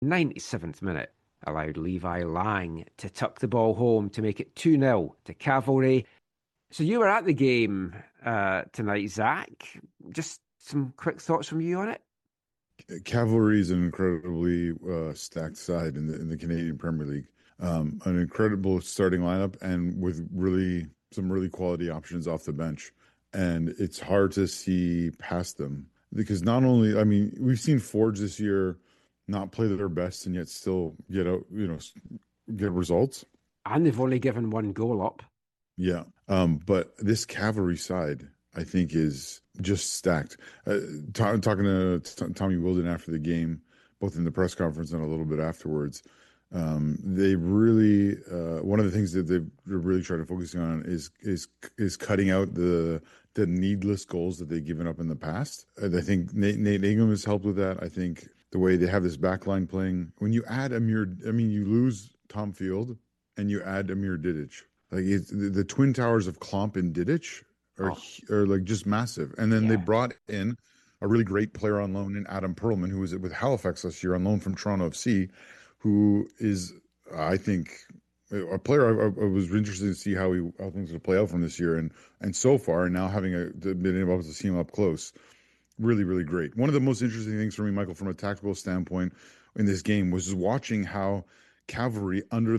97th minute allowed Levi Lang to tuck the ball home to make it 2-0 to Cavalry. So you were at the game tonight, Zach. Just some quick thoughts from you on it? Cavalry is an incredibly stacked side in the Canadian Premier League. An incredible starting lineup and with some really quality options off the bench. And it's hard to see past them because not only, I mean, we've seen Forge this year not play their best and yet still get out, get results. And they've only given one goal up. Yeah. But this Cavalry side, I think, is just stacked. Talking to Tommy Wilden after the game, both in the press conference and a little bit afterwards, they really one of the things that they're really trying to focus on is cutting out the needless goals that they've given up in the past. And I think Nate Ingham has helped with that. I think the way they have this back line playing, when you add you lose Tom Field and you add Amir Didic. Like the twin towers of Klomp and Didic are like just massive. And then they brought in a really great player on loan in Adam Perlman, who was with Halifax last year on loan from Toronto FC, who is, I think, a player I was interested to see how things would play out from this year. And so far, now having been able to see him up close, really, really great. One of the most interesting things for me, Michael, from a tactical standpoint in this game was just watching how Cavalry under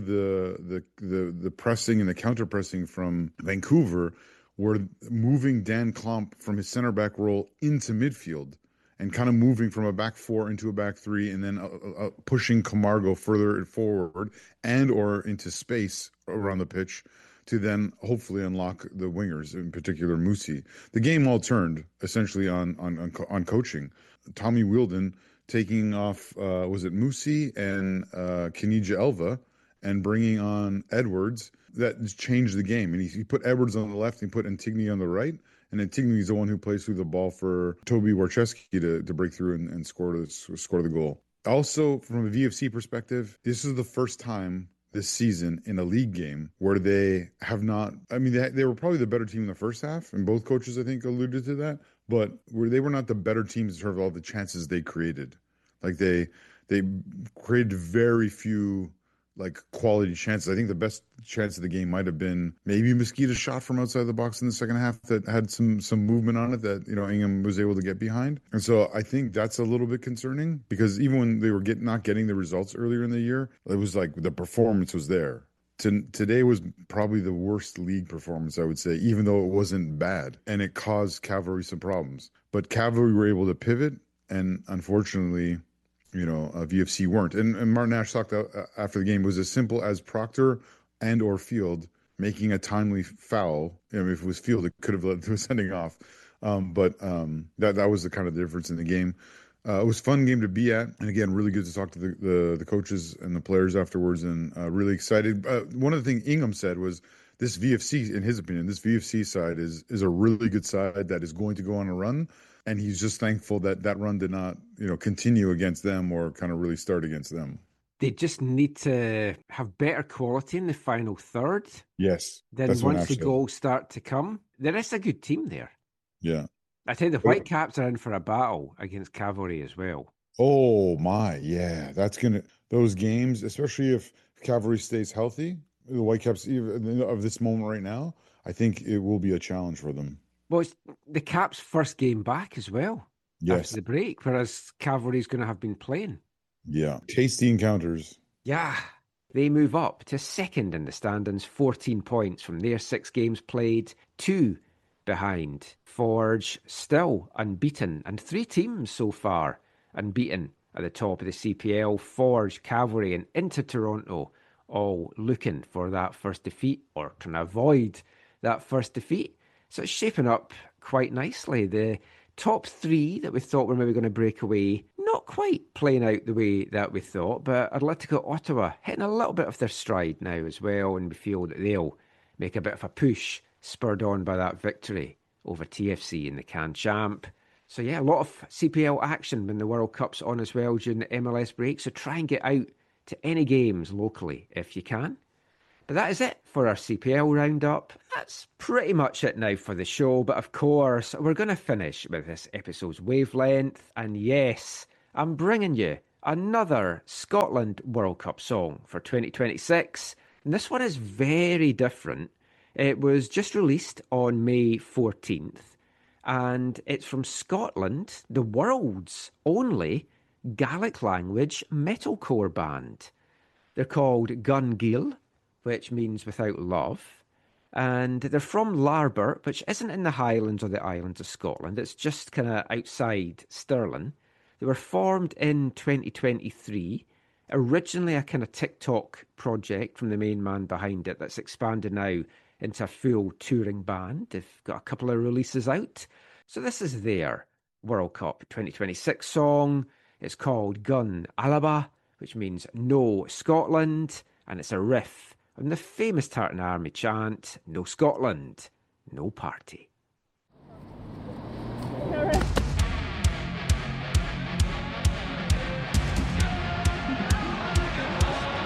the pressing and the counter pressing from Vancouver were moving Dan Klomp from his center back role into midfield and kind of moving from a back four into a back three and then pushing Camargo further forward and or into space around the pitch to then hopefully unlock the wingers, in particular Musi. The game all turned essentially on coaching. Tommy Wilden taking off, was it Musi and Kenija Elva and bringing on Edwards, that changed the game. And he put Edwards on the left and put Antigny on the right. And Antigny is the one who plays through the ball for Toby Warcheski to break through and score the goal. Also, from a VFC perspective, this is the first time this season in a league game where they have not, I mean, they were probably the better team in the first half, and both coaches, I think, alluded to that, but they were not the better teams in terms of all the chances they created. Like they created very few like quality chances. I think the best chance of the game might have been maybe Mosquito's shot from outside the box in the second half that had some movement on it that, Ingham was able to get behind. And so I think that's a little bit concerning because even when they were not getting the results earlier in the year, it was like the performance was there. Today was probably the worst league performance, I would say, even though it wasn't bad. And it caused Cavalry some problems. But Cavalry were able to pivot, and unfortunately, VFC weren't. And Martin Nash talked after the game, it was as simple as Proctor and or Field making a timely foul. If it was Field, it could have led to a sending off. But that was the kind of difference in the game. It was a fun game to be at. And again, really good to talk to the coaches and the players afterwards, and really excited. One of the things Ingham said was this VFC, in his opinion, this VFC side is a really good side that is going to go on a run. And he's just thankful that run did not, continue against them or kind of really start against them. They just need to have better quality in the final third. Yes. Then once the goals start to come, there is a good team there. Yeah. I tell you, the Whitecaps are in for a battle against Cavalry as well. Oh, my. Yeah. Those games, especially if Cavalry stays healthy, the Whitecaps of this moment right now, I think it will be a challenge for them. Well, it's the Caps' first game back as well. Yes. After the break, whereas Cavalry's going to have been playing. Yeah. Tasty encounters. Yeah. They move up to second in the standings, 14 points from their 6 games played, 2 behind. Forge still unbeaten, and 3 teams so far unbeaten at the top of the CPL. Forge, Cavalry, and Inter Toronto all looking for that first defeat or trying to avoid that first defeat. So it's shaping up quite nicely. The top 3 that we thought were maybe going to break away, not quite playing out the way that we thought, but Atletico Ottawa hitting a little bit of their stride now as well, and we feel that they'll make a bit of a push, spurred on by that victory over TFC in the Can Champ. So yeah, a lot of CPL action when the World Cup's on as well during the MLS break, so try and get out to any games locally if you can. But that is it for our CPL roundup. That's pretty much it now for the show. But of course, we're going to finish with this episode's wavelength. And yes, I'm bringing you another Scotland World Cup song for 2026. And this one is very different. It was just released on May 14th, and it's from Scotland, the world's only Gaelic language metalcore band. They're called Gun Gil, which means without love. And they're from Larbert, which isn't in the Highlands or the islands of Scotland. It's just kind of outside Stirling. They were formed in 2023. Originally a kind of TikTok project from the main man behind it that's expanded now into a full touring band. They've got a couple of releases out. So this is their World Cup 2026 song. It's called Gun Alaba, which means no Scotland, and it's a riff on the famous Tartan Army chant, No Scotland, no party.